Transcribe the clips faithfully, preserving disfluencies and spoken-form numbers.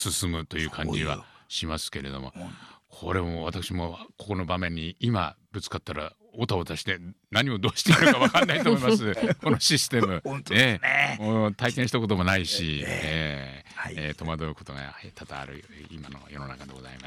進むという感じはしますけれども、これも私もここの場面に今ぶつかったらおたおたして何をどうしているのか分かんないと思いますこのシステム本当ですね、 えー、もう体験したこともないし、 えーはいえーえー、戸惑うことが多々ある今の世の中でございます。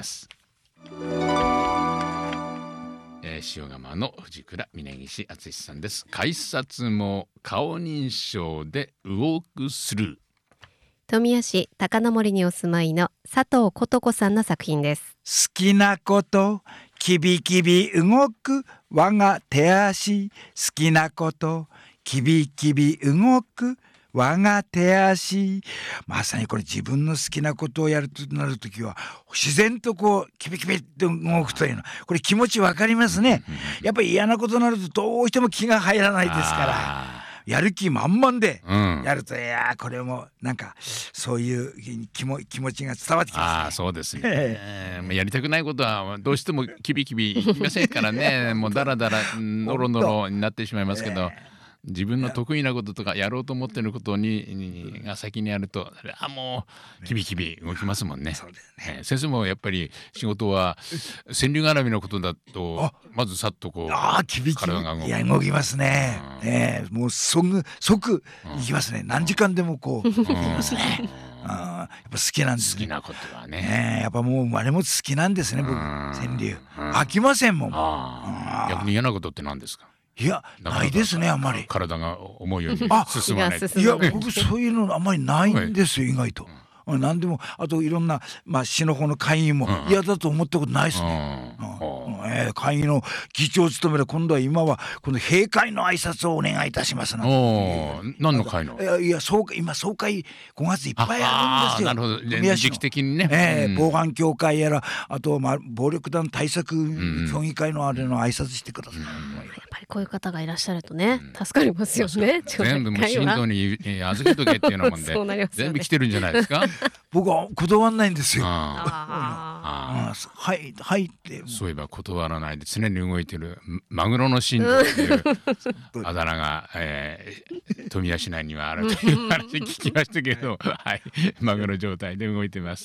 えー、塩釜の藤倉峯岸敦さんです。改札も顔認証で動くスルー。 富谷市高野森にお住まいの佐藤琴子さんの作品です。 好きなこときびきび動く我が手足、好きなこときびきび動く我が手足。まさにこれ自分の好きなことをやるとなるときは自然とこうキビキビって動くというの、これ気持ちわかりますね。やっぱり嫌なことになるとどうしても気が入らないですからやる気満々でやると、うん、いやこれもなんかそういう気も気持ちが伝わってきますね。 あそうですね、えー、やりたくないことはどうしてもキビキビいきませんからねもうダラダラノロノロになってしまいますけど、えー自分の得意なこととかやろうと思っていることにが先にやるとあもうキビキビ動きますもんね。そうですね、えー、先生もやっぱり仕事は川柳絡みのことだとまずさっとこうあキビキビ体が動く。いや動きますね、うんえー、もう即即いきますね、うん、何時間でもこういきますねあやっぱ好きなんですね。 好きなことはね、 ねやっぱもう生まれも好きなんですね僕川柳飽きませんもん。 逆に嫌なことって何ですか？ いやないですねあんまり体が思うように進まない。 いや僕そういうのあんまりないんですよ、はい、意外と、うん、何でもあといろんな、まあ、市の方の会議も嫌だと思ったことないですね、うんうんえー、会議の議長を務める今度は今はこの閉会の挨拶をお願いいたしますな。 お何の会の？ いやいや総今総会ごがついっぱいあるんですよ。 なるほど時期的にね、 えーうん、防犯協会やらあと、まあ、暴力団対策協議会のあれの挨拶してください、うんうんやっぱりこういう方がいらっしゃるとね、うん、助かりますよね。 全部もう振動に預けとけっていうのもんでね、全部来てるんじゃないですか。 僕は断らないんですよ。 ああはいはいってそういえば断らないで常に動いてるマグロの神道っていうあだ名が、えー、富谷市内にはあるという話聞きましたけどはいマグロ状態で動いてます。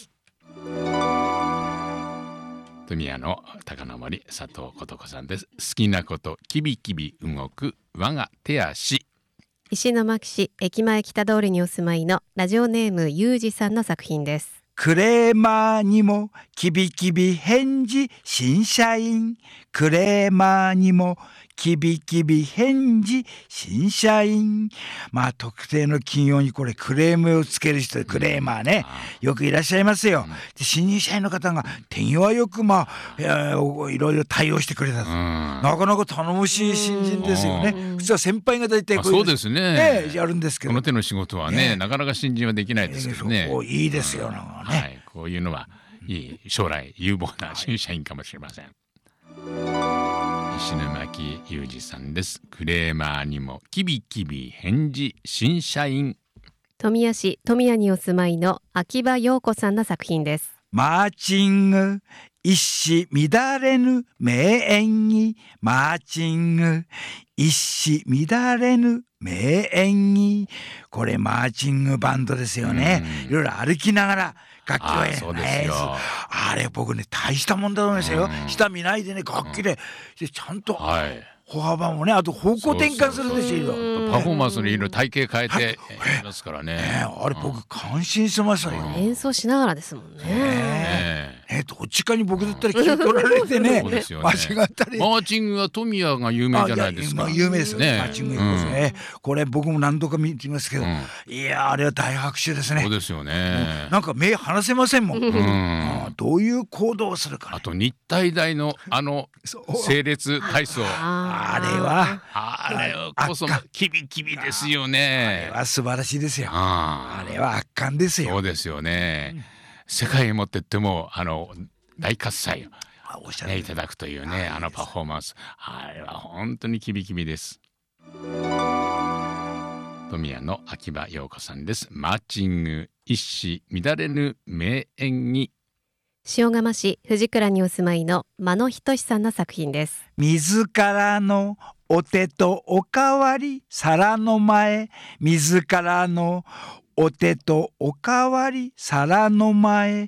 富谷の高野森佐藤琴子さんです。好きなことキビキビ動く我が手足。 石巻市駅前北通りにお住まいのラジオネームゆうじさんの作品です。 クレーマーにもキビキビ返事新社員、クレーマーにもキビキビ返事新社員。まあ特定の企業にこれクレームをつける人、クレーマーね、よくいらっしゃいますよ。で新入社員の方が手際よくまあ、えー、いろいろ対応してくれたと、なかなか頼もしい新人ですよね。普通は先輩が大体こういう、 そうですね、 ねやるんですけど、 この手の仕事はね、ねなかなか新人はできないですけどね、 えー、いいですよ、なんかね、 はい、こういうのはいい将来有望な新社員かもしれません。石巻裕二さんです。クレーマーにもキビキビ返事新社員。 富谷市富谷にお住まいの秋葉陽子さんの作品です。 マーチング一糸乱れぬ名演技、マーチング一糸乱れぬ名演技。これマーチングバンドですよね。いろいろ歩きながら楽器をやる。 そうですよ。 あれ僕ね大したもんだと思いますよ。下見ないでね楽器で、でちゃんと、はい、歩幅もね、あと方向転換するんですよ。 パフォーマンスにいろ体型変えてやりますからね。 ねあれ僕感心しましたよ。 演奏しながらですもんね。 ねえどっちかに僕だったら気を取られてね間違ったり。 マーチングは富谷が有名じゃないですか。 有名ですよね。マーチングですね。これ僕も何度か見てますけど、いやあれは大拍手ですね。 そうですよね。 なんか目離せませんもん。どういう行動をするか。 あと日体大のあの整列体操。 あれはあれこそキビキビですよね。 あれは素晴らしいですよ。あれは圧巻ですよ。 そうですよね。世界へ持ってってもあの大喝采を、ね、いただくというねあのパフォーマンス、あれは本当にキビキビです。富谷の秋葉陽子さんです。マーチング一糸乱れぬ名演技。 塩釜市藤倉にお住まいの間野仁さんの作品です。 自らのお手とおかわり皿の前、自らのお手とおかわり皿の前